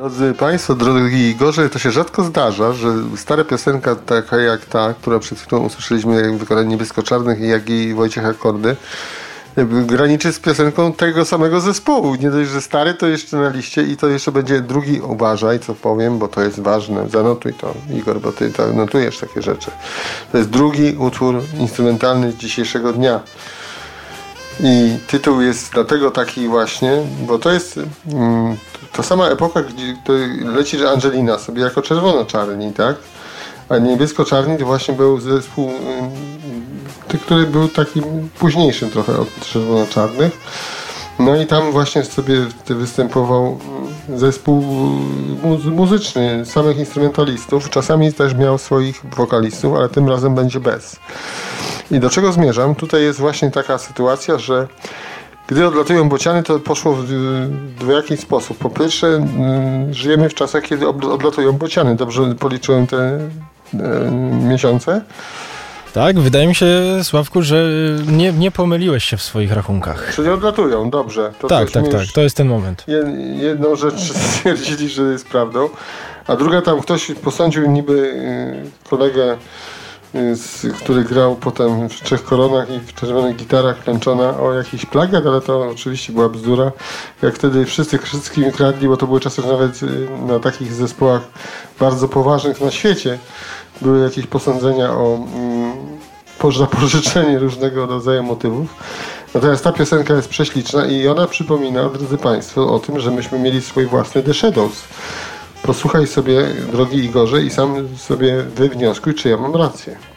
Drodzy Państwo, drogi Igorze, to się rzadko zdarza, że stara piosenka taka jak ta, która przed chwilą usłyszeliśmy, jak wykonanie Niebiesko-Czarnych, jak i Wojciecha Kordy, graniczy z piosenką tego samego zespołu. Nie dość, że stary, to jeszcze na liście i to jeszcze będzie drugi, uważaj co powiem, bo to jest ważne. Zanotuj to, Igor, bo ty to notujesz takie rzeczy. To jest drugi utwór instrumentalny z dzisiejszego dnia. I tytuł jest dlatego taki właśnie, bo to jest ta sama epoka, gdzie to leci Angelina sobie jako czerwono-czarni, tak? A niebiesko-czarni to właśnie był zespół, który był takim późniejszym trochę od czerwono-czarnych. No i tam właśnie sobie występował zespół muzyczny, samych instrumentalistów. Czasami też miał swoich wokalistów, ale tym razem będzie bez. I do czego zmierzam? Tutaj jest właśnie taka sytuacja, że gdy odlatują bociany, to poszło w dwojaki sposób. Po pierwsze, żyjemy w czasach, kiedy odlatują bociany. Dobrze policzyłem te miesiące? Tak, wydaje mi się, Sławku, że nie pomyliłeś się w swoich rachunkach. Czyli odlatują, dobrze. To tak, to jest ten moment. Jedną rzecz stwierdzili, że jest prawdą, a druga tam ktoś posądził niby kolegę, który grał potem w Trzech Koronach i w Czerwonych Gitarach Klęczona o jakiś plagiat, ale to oczywiście była bzdura. Jak wtedy wszyscy wszystkim kradli, bo to były czasy nawet na takich zespołach bardzo poważnych na świecie, były jakieś posądzenia o pożyczenie różnego rodzaju motywów. Natomiast ta piosenka jest prześliczna i ona przypomina, drodzy Państwo, o tym, że myśmy mieli swój własny The Shadows. Posłuchaj sobie, drogi Igorze, i sam sobie wywnioskuj, czy ja mam rację.